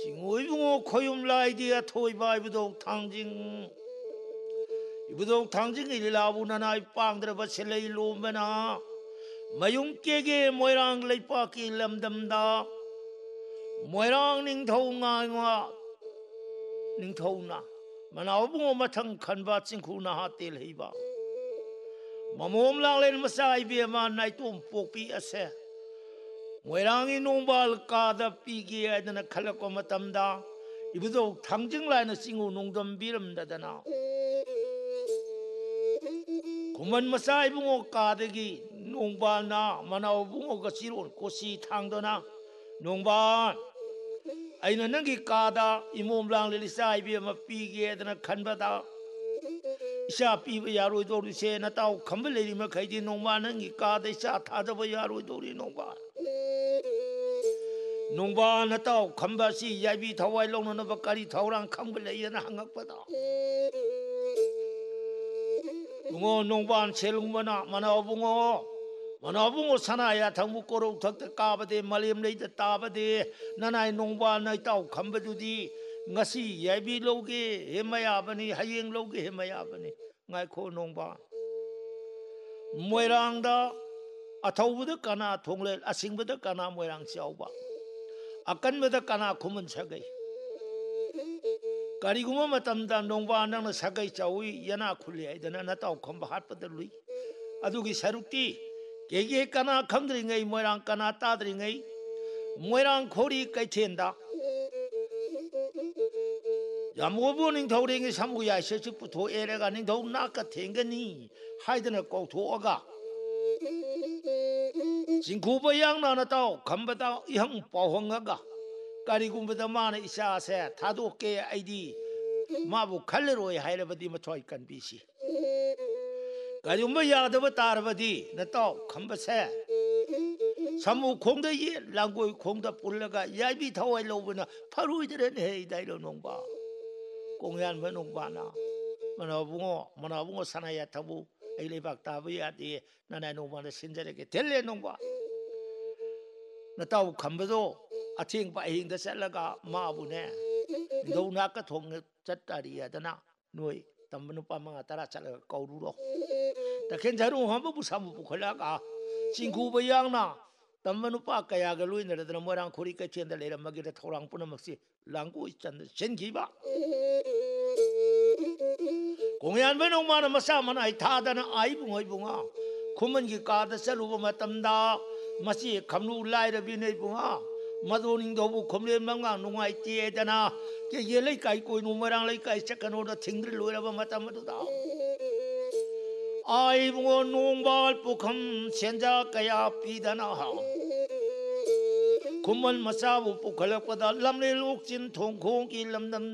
징오이붕어 코윰라이디야 토이바 이부독 탕징 이부독 탕징 일라부나나 빵들어봐 셀레이 로메나 마용 깨게 모이랑 레이빠기 람담다 모이랑 닝토우nga와 닝토우나 만아부붕어 마탕 칸바 징쿠나 하텔 헤이바 마몸 랑렌 마사이비마 나이톰 뽀피 아세 모이랑이 농발 까다 삐기에 하드나 칼라코 마탐다 이부도 탕증라이나 싱우 농덤 비름다다나 고만 마사이붕어 까다기 농발나 마나오붕어가 시론 고시 탕도나 농발 아이는 능기 까다 이몸 랑렌 사이비마 삐기에 하드나 칸바다 이샤 삐바 야로이 도리세 나타오 컴블레리마 카이디 농바는 이 까다 이샤 타자바 야로이 도리 농바 농바 나타오 컴바시 야비 타와이 롱노나 바까리 타오랑 컴블레이나 한각바다 붕어 농반 셀웅마나 마나붕어 사나야 당무꼬로 덕다 까바데 말렘 레이다 따바데 나나이 농바 나이타오 컴바두디 ngasi yabi loge hemaya bani hayeng loge hemaya bani ngai kho nongba moirang da athaubuda kana thongle asingbuda kana moirang chauba akanbuda kana khumun sagai kariguma matamda nongba nang sagai chaui yana khuli aidana natau khomba hatpada lui adugi sarukti gege kana khamdri ngai moirang kana tadri ngai moirang khori kaithenda 야모부 닝더우랭이 삼구야 셔츠부터 에레가 닝더우 나까 탱거니 하이드나 꼭토어가 진쿠버 양나나다오 감바다 이형 빠홍가가 까리군부다 마나 이샤세 타도께 아이디 마부 칼레로에 하이레버디 마토이칸 비시 까리군부 야더버 따르버디 나또 감바세 사무 공대이 랑고이 공다 볼라가 야비 타와이 로브나 파루이들은 헤이다이로 농바 공연 menungwana manabungo sanaya tabu ailebak tabuya di nanay nungwana sinjareke telle nungwa nataw khambado athing pa hing da selaga maabune dona ka thong chattariya dana noi tambanu pa mga tara chalaga kaururo takhen jaru hamba busamu bukhalaga chingku bayangna tambanu pa kaya ga luina da morang khori ka chenda lera magida thorang punamaksi langku chan sengiba 공연 배농만은 마사만 아이 타다는 아이붕어이붕아 구먼기 까다 셀루버 마탐다 마시 감루 라이르 비네붕아 마도닝도부 컴레망가 농아이 띠에다나 예레이 까이고 노마랑 레이 까이 착간오다 팅들 로이라바 마탐마도다 아이붕어 농발 뿌컴 센자 까야 비다나 구먼 마사부 뿌컬럭보다 람레 옥진 통콩기 람담